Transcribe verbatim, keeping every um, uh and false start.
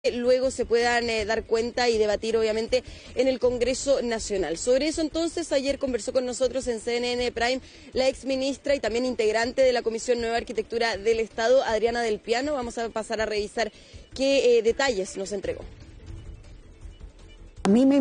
luego se puedan eh, dar cuenta y debatir obviamente en el Congreso Nacional. Sobre eso entonces ayer conversó con nosotros en C N N Prime la exministra y también integrante de la Comisión Nueva Arquitectura del Estado, Adriana Del Piano. Vamos a pasar a revisar qué eh, detalles nos entregó. A mí me